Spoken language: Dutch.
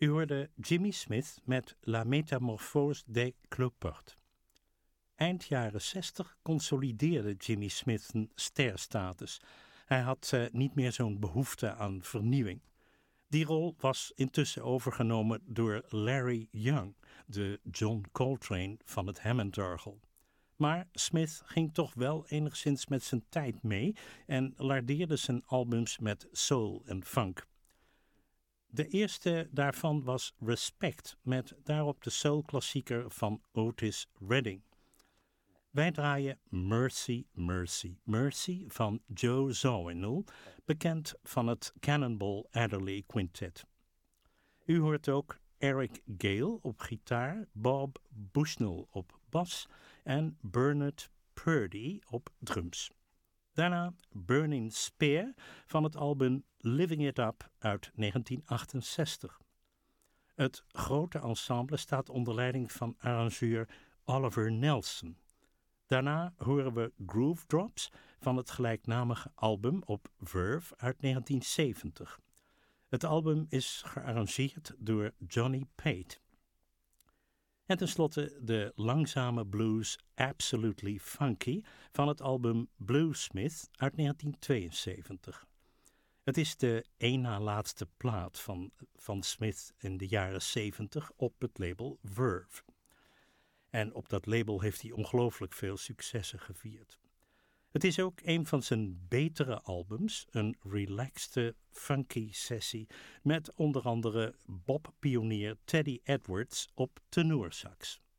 U hoorde Jimmy Smith met La Métamorphose des Cloportes. Eind jaren 60 consolideerde Jimmy Smith een sterstatus. Hij had niet meer zo'n behoefte aan vernieuwing. Die rol was intussen overgenomen door Larry Young, de John Coltrane van het Hammond-orgel. Maar Smith ging toch wel enigszins met zijn tijd mee en lardeerde zijn albums met soul en funk. De eerste daarvan was Respect, met daarop de soulklassieker van Otis Redding. Wij draaien Mercy, Mercy, Mercy van Joe Zawinul, bekend van het Cannonball Adderley Quintet. U hoort ook Eric Gale op gitaar, Bob Bushnell op bas en Bernard Purdy op drums. Daarna Burning Spear van het album Living It Up uit 1968. Het grote ensemble staat onder leiding van arrangeur Oliver Nelson. Daarna horen we Groove Drops van het gelijknamige album op Verve uit 1970. Het album is gearrangeerd door Johnny Pate. En tenslotte de langzame blues Absolutely Funky van het album Bluesmith uit 1972. Het is de één na laatste plaat van Smith in de jaren 70 op het label Verve. En op dat label heeft hij ongelooflijk veel successen gevierd. Het is ook een van zijn betere albums, een relaxte, funky sessie met onder andere Bob-pionier Teddy Edwards op tenorsax.